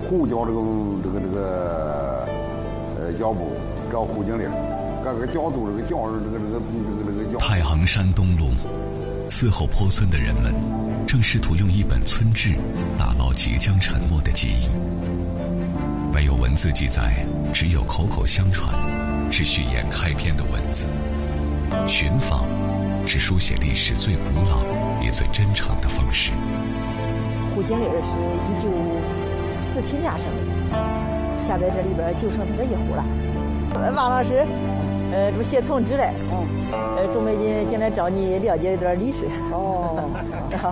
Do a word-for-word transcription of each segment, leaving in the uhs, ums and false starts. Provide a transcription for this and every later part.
胡教这个这个这个呃脚步找胡经理，各个角度这个教这个这个这个这个教。 太行山东路嗣后坡村的人们正试图用一本村志打捞即将沉没的记忆。没有文字记载，只有口口相传，是序言开篇的文字。寻访是书写历史最古老也最真诚的方式。 胡经理是一九四七年生的，下边这里边就剩他这一户了。王老师，呃，这写村志嘞，嗯，呃，准备进进来找你了解一段历史。哦，好。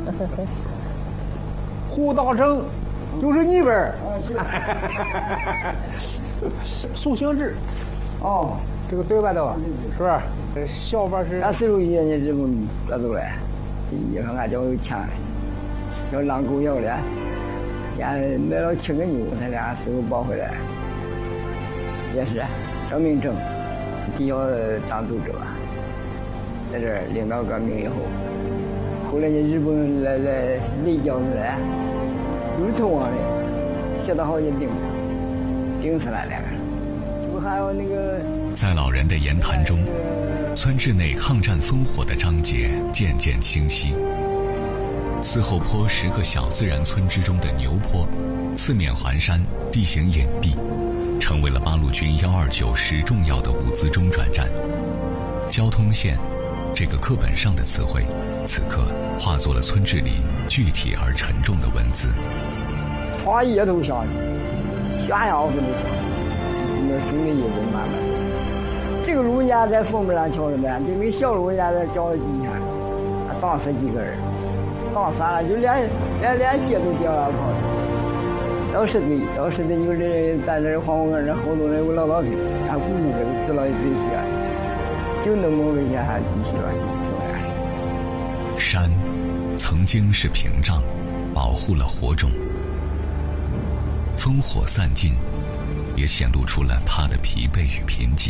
胡道成就是你呗？ 啊， 是。苏行志，哦，这个对吧都，是不是？这小班是。 俺四十一年这不这走了，一看俺叫我抢了，叫狼狗咬了，俺买了七个牛，他俩师傅抱回来，也是张明正，第要当组织吧，在这儿领导革命以后，后来呢日本人来来围剿子来，都是逃亡的，写得好也顶，顶死了两个人，我还有那个。 在老人的言谈中，村志内抗战烽火的章节渐渐清晰。嗣后坡十个小自然村之中的牛坡，四面环山，地形隐蔽，成为了八路军一二九师重要的物资中转站。交通线这个课本上的词汇，此刻化作了村志里具体而沉重的文字。 花叶都下去，下下不能下，那兄弟也不慢慢。这个路人家在凤门上桥上面，这个小路人家在桥底下，打死几个人，打散了就连连连血都掉了跑。到十岁，到十岁有人在这黄河上好多人有老老皮，俺姑姑给他吃了一堆血，就那么危险还继续了跳下去。 山曾经是屏障，保护了火种，烽火散尽，也显露出了他的疲惫与贫瘠。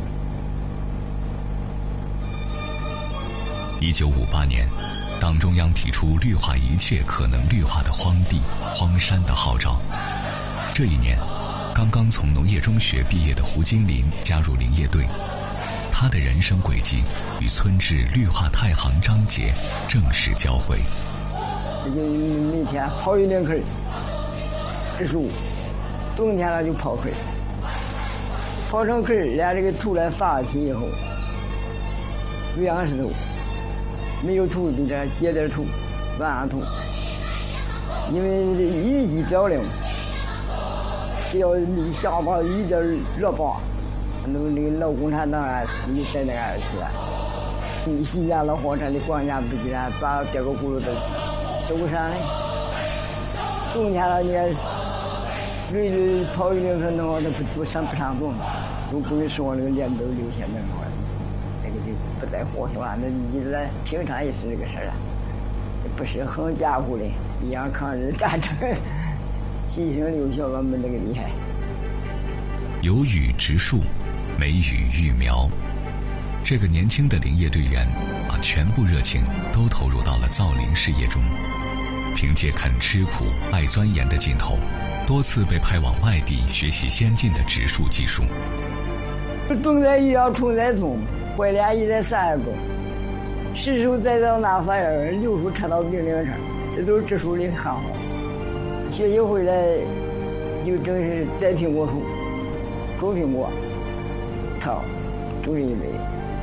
一九五八年，党中央提出绿化一切可能绿化的荒地、荒山的号召。这一年，刚刚从农业中学毕业的胡金林加入林业队，他的人生轨迹与村志绿化太行章节正式交汇。 每天刨一两坑，植树，冬天了就刨坑，刨成坑，连这个土来发起以后，喂上石头。没有土就这接点土，往上土，因为雨季早了，只要你下把雨点热把，那么那个老共产党啊，你在那个去了，你新疆老火车的光家不济了，把这个轱辘都收上来，冬天了你累累跑一两分钟，那不都上不上动，都不会说那个脸都流血那种。不在活性了，那你在平常也是这个事儿啊，不是很家伙的，一样抗日战争，牺牲流血，我们这个厉害。 有雨植树，没雨育苗。这个年轻的林业队员，把全部热情都投入到了造林事业中。凭借肯吃苦、爱钻研的劲头，多次被派往外地学习先进的植树技术。 冬在雨要春在冬。坏脸一在三个，十手栽到那玩意儿，六手插到冰岭上，这都是植树的看法。学习回来，就正是栽苹果树，种苹果，套，种一类。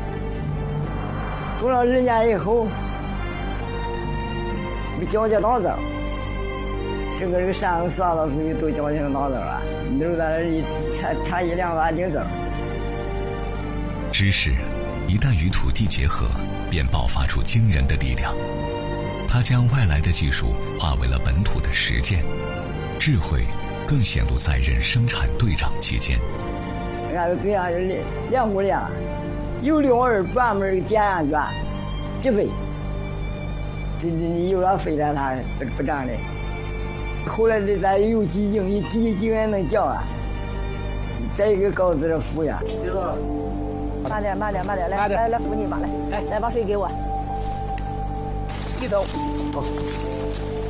种了人家以后，不浇些稻子，整个这个山刷到出去都浇些稻子了，牛在那一插插一两把钉子。 知识一旦与土地结合，便爆发出惊人的力量。它将外来的技术化为了本土的实践，智慧更显露在任生产队长期间。 俺们队上有两两户粮，有六儿专门点上去，几飞。这你有了飞了，它不不长的。后来这咱有几斤，有几斤也能叫啊。再一个高子的扶呀。知道了。 慢点，慢点，慢点，来来来，扶你一把来，来把水给我。 一走。 好。